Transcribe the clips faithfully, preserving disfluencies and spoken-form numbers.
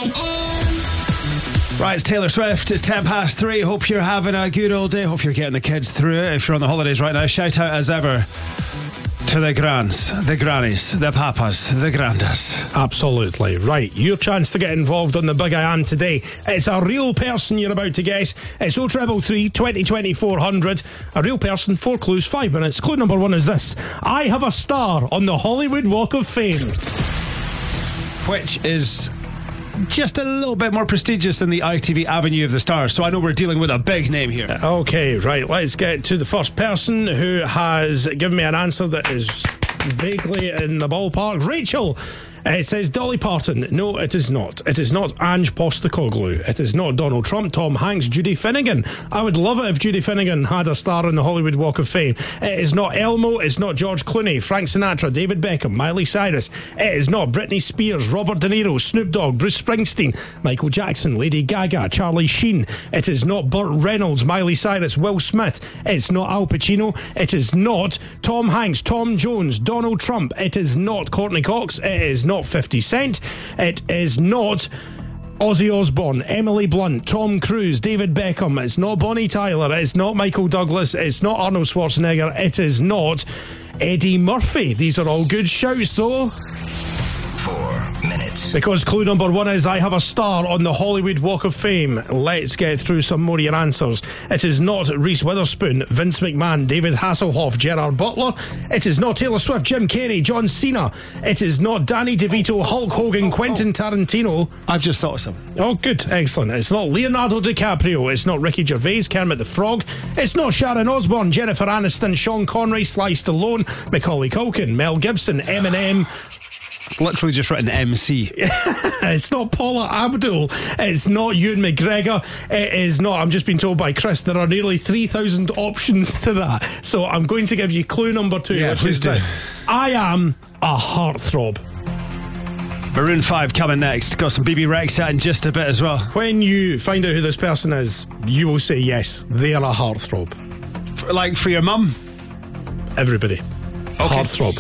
Right, it's Taylor Swift. It's ten past three. Hope you're having a good old day. Hope you're getting the kids through it. If you're on the holidays right now, shout out as ever to the grands, the grannies, the papas, the grandas. Absolutely. Right, your chance to get involved on the Big I Am today. It's a real person you're about to guess. It's oh three three, twenty, twenty, four hundred. A real person, four clues, five minutes. Clue number one is this. I have a star on the Hollywood Walk of Fame. Which is just a little bit more prestigious than the I T V Avenue of the Stars, so I know we're dealing with a big name here. Okay, right, let's get to the first person who has given me an answer that is vaguely in the ballpark. Rachel. It says Dolly Parton. No, it is not. It is not Ange Postecoglou. It is not Donald Trump, Tom Hanks, Judy Finnegan. I would love it if Judy Finnegan had a star on the Hollywood Walk of Fame. It is not Elmo. It's not George Clooney, Frank Sinatra, David Beckham, Miley Cyrus. It is not Britney Spears, Robert De Niro, Snoop Dogg, Bruce Springsteen, Michael Jackson, Lady Gaga, Charlie Sheen. It is not Burt Reynolds, Miley Cyrus, Will Smith. It's not Al Pacino. It is not Tom Hanks, Tom Jones, Donald Trump. It is not Courtney Cox. It is not fifty Cent. It is not Ozzy Osbourne, Emily Blunt, Tom Cruise, David Beckham. It's not Bonnie Tyler. It's not Michael Douglas. It's not Arnold Schwarzenegger. It is not Eddie Murphy. These are all good shouts though. Four minutes. Because clue number one is I have a star on the Hollywood Walk of Fame. Let's get through some more of your answers. It is not Reese Witherspoon, Vince McMahon, David Hasselhoff, Gerard Butler. It is not Taylor Swift, Jim Carrey, John Cena. It is not Danny DeVito, Hulk Hogan, Quentin Tarantino. I've just thought of some. Oh, good. Excellent. It's not Leonardo DiCaprio. It's not Ricky Gervais, Kermit the Frog. It's not Sharon Osbourne, Jennifer Aniston, Sean Connery, Sly Stallone, Macaulay Culkin, Mel Gibson, Eminem. Literally just written M C. It's not Paula Abdul. It's not Ewan McGregor. It is not. I'm just being told by Chris there are nearly three thousand options to that. So I'm going to give you clue number two, yeah, which is do. this. I am a heartthrob. Maroon five coming next. Got some B B Rexha in just a bit as well. When you find out who this person is, you will say yes, they are a heartthrob. For, like for your mum? Everybody. Okay. Heartthrob.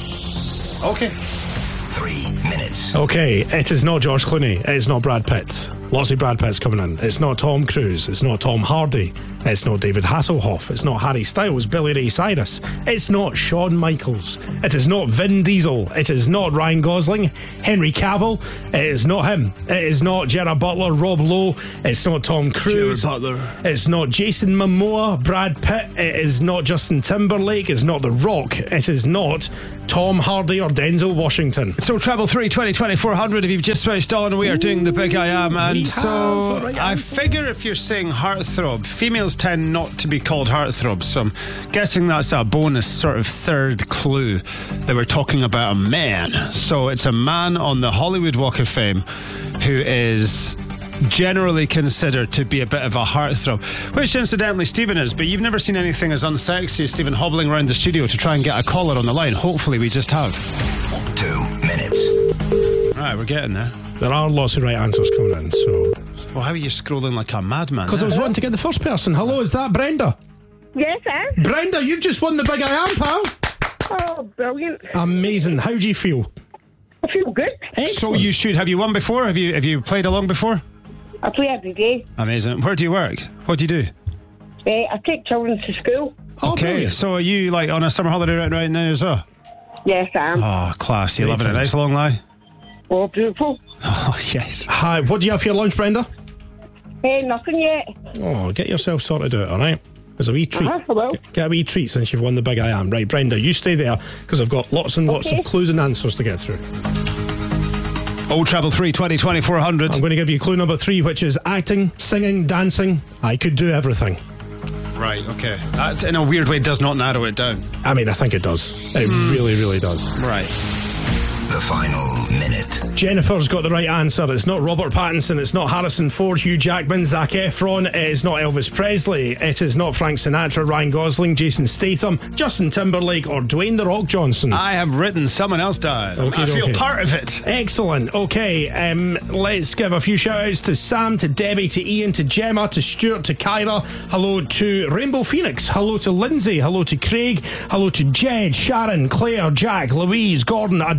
Okay. Three minutes. Okay, it is not George Clooney. It is not Brad Pitt. Lots of Brad Pitts coming in. It's not Tom Cruise. It's not Tom Hardy. It's not David Hasselhoff. It's not Harry Styles, Billy Ray Cyrus. It's not Shawn Michaels. It is not Vin Diesel. It is not Ryan Gosling, Henry Cavill. It is not him. It is not Gerard Butler, Rob Lowe. It's not Tom Cruise. Gerard Butler. It's not Jason Momoa, Brad Pitt. It is not Justin Timberlake. It's not The Rock. It is not Tom Hardy or Denzel Washington. So treble three, twenty, twenty, four hundred. If you've just switched on, we are doing the Big I Am. And We so have, right, I figure if you're saying heartthrob, females tend not to be called heartthrobs. So I'm guessing that's a bonus sort of third clue that we're talking about a man. So it's a man on the Hollywood Walk of Fame who is generally considered to be a bit of a heartthrob, which incidentally Stephen is, but you've never seen anything as unsexy as Stephen hobbling around the studio to try and get a caller on the line. Hopefully we just have. Two minutes. Right, we're getting there. There are lots of right answers coming in, so... Well, how are you scrolling like a madman? Because I was wanting to get the first person. Hello, is that Brenda? Yes, sir. Brenda, you've just won the Big I Am, pal. Oh, brilliant. Amazing. How do you feel? I feel good. Excellent. So you should. Have you won before? Have you have you played along before? I play every day. Amazing. Where do you work? What do you do? Uh, I take children to school. Oh, Okay, brilliant. so are you like on a summer holiday right, right now as well? Yes, I am. Oh, class. You're Great loving it. times. Nice long lie. Oh, beautiful. Oh, yes. Hi, what do you have for your lunch, Brenda? Hey, nothing yet. Oh, get yourself sorted out, all right? There's a wee treat. Uh-huh, I will. Get, get a wee treat since you've won the Big I Am. Right, Brenda, you stay there because I've got lots and lots Okay. of clues and answers to get through. Oh, treble three, twenty, twenty, four hundred. I'm going to give you clue number three, which is acting, singing, dancing. I could do everything. Right, okay. That, in a weird way, does not narrow it down. I mean, I think it does. It really, really does. Right. The final minute. Jennifer's got the right answer. It's not Robert Pattinson. It's not Harrison Ford, Hugh Jackman, Zac Efron. It is not Elvis Presley. It is not Frank Sinatra, Ryan Gosling, Jason Statham, Justin Timberlake, or Dwayne The Rock Johnson. I have written someone else down. Okay, I feel okay. part of it. Excellent. Okay, um, let's give a few shout outs to Sam, to Debbie, to Ian, to Gemma, to Stuart, to Kyra. Hello to Rainbow Phoenix. Hello to Lindsay. Hello to Craig. Hello to Jed, Sharon, Claire, Jack, Louise, Gordon, Adele,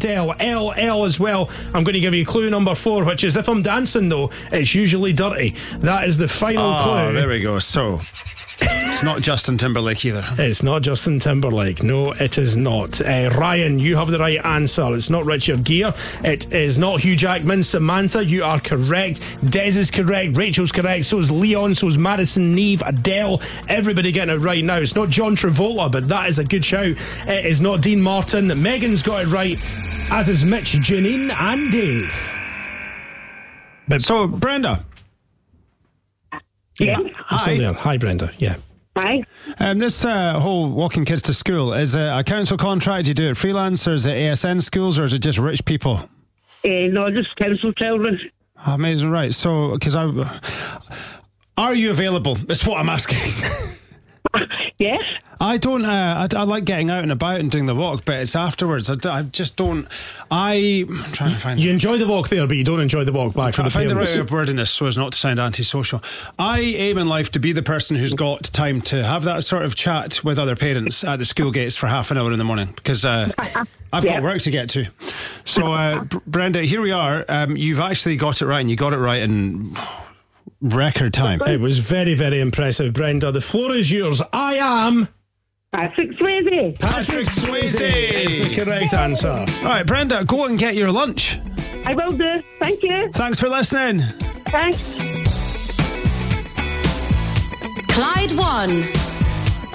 L L as well. I'm going to give you clue number four, which is if I'm dancing, though, it's usually dirty. That is the final Oh, clue. there we go. So, it's not Justin Timberlake either. It's not Justin Timberlake. No, it is not. Uh, Ryan, you have the right answer. It's not Richard Gere. It is not Hugh Jackman. Samantha, you are correct. Des is correct. Rachel's correct. So is Leon. So is Madison, Neve, Adele. Everybody getting it right now. It's not John Travolta, but that is a good shout. It is not Dean Martin. Megan's got it right, as is Mitch, Janine, and Dave. But So, Brenda. Yeah. I'm Hi. still there. Hi, Brenda. Yeah. Hi. Um, this uh, whole walking kids to school, is it a council contract? Do you do it freelance, or is it A S N schools, or is it just rich people? Uh, no, just council children. Amazing, right. So, because I... Are you available? That's what I'm asking. Yes. I don't. Uh, I, I like getting out and about and doing the walk, but it's afterwards. I, d- I just don't. I, I'm trying to find. You enjoy the walk there, but you don't enjoy the walk back for I the find the parents. right word in this so as not to sound antisocial. I aim in life to be the person who's got time to have that sort of chat with other parents at the school gates for half an hour in the morning, because uh, I've Yeah. got work to get to. So, uh, Br- Brenda, here we are. Um, you've actually got it right, and you got it right in record time. It was very, very impressive, Brenda. The floor is yours. I am... Patrick Swayze. Patrick Swayze is the correct answer. All right, Brenda, go and get your lunch. I will do. Thank you. Thanks for listening. Thanks. Clyde one.